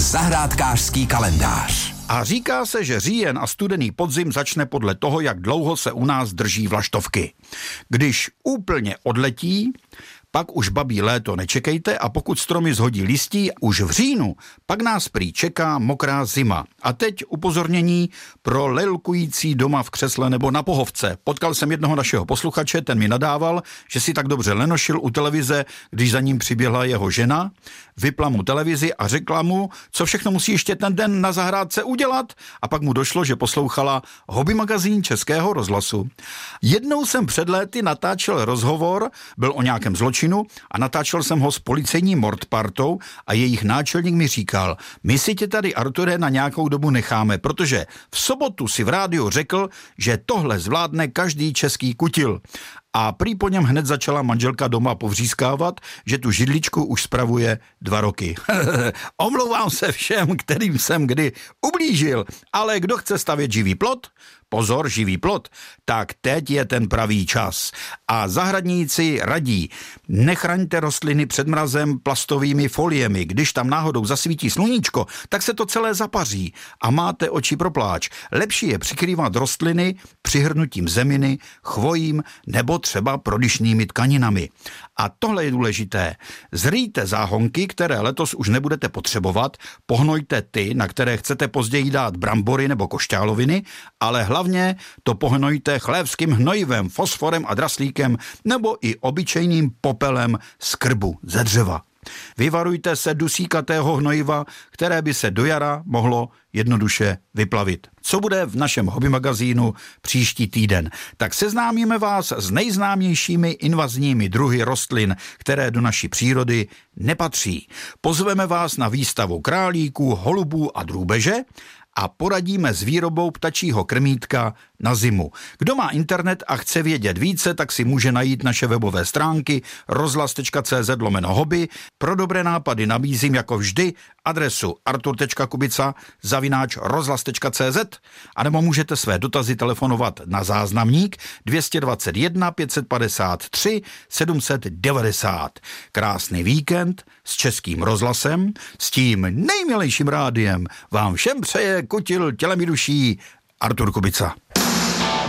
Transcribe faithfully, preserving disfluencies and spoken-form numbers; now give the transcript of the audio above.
Zahrádkářský kalendář. A říká se, že říjen a studený podzim začne podle toho, jak dlouho se u nás drží vlaštovky. Když úplně odletí, pak už babí léto nečekejte a pokud stromy zhodí listí už v říjnu, pak nás prý čeká mokrá zima. A teď upozornění pro lelkující doma v křesle nebo na pohovce. Potkal jsem jednoho našeho posluchače, ten mi nadával, že si tak dobře lenošil u televize, když za ním přiběhla jeho žena, vypla mu televizi a řekla mu, co všechno musí ještě ten den na zahrádce udělat, a pak mu došlo, že poslouchala hobby magazín Českého rozhlasu. Jednou jsem před léty natáčel rozhovor, byl o nějakém zločinu, a natáčel jsem ho s policejní mordpartou a jejich náčelník mi říkal, my si tě tady, Arture, na nějakou dobu necháme, protože v sobotu si v rádiu řekl, že tohle zvládne každý český kutil. A prý po něm hned začala manželka doma povřískávat, že tu židličku už spravuje dva roky. Omlouvám se všem, kterým jsem kdy ublížil, ale kdo chce stavět živý plot, pozor, živý plot, tak teď je ten pravý čas. A zahradníci radí, nechraňte rostliny před mrazem plastovými foliemi, když tam náhodou zasvítí sluníčko, tak se to celé zapaří a máte oči pro pláč. Lepší je přikrývat rostliny přihrnutím zeminy, chvojím nebo třeba prodyšnými tkaninami. A tohle je důležité. Zrýjte záhonky, které letos už nebudete potřebovat, pohnojte ty, na které chcete později dát brambory nebo košťáloviny, ale hlavně to pohnojte chlévským hnojivem, fosforem a draslíkem nebo i obyčejným popelem z krbu, ze dřeva. Vyvarujte se dusíkatého hnojiva, které by se do jara mohlo jednoduše vyplavit. Co bude v našem hobby magazínu příští týden? Tak seznámíme vás s nejznámějšími invazními druhy rostlin, které do naší přírody nepatří. Pozveme vás na výstavu králíků, holubů a drůbeže a poradíme s výrobou ptačího krmítka na zimu. Kdo má internet a chce vědět více, tak si může najít naše webové stránky rozhlas tečka cé zet lomeno hobby. Pro dobré nápady nabízím jako vždy adresu artur tečka kubica zavináč rozhlas tečka cé zet a nebo můžete své dotazy telefonovat na záznamník dvě stě dvacet jedna pět set padesát tři sedm set devadesát. Krásný víkend s Českým rozhlasem, s tím nejmilejším rádiem vám všem přeje kutil tělem i duší Artur Kubica.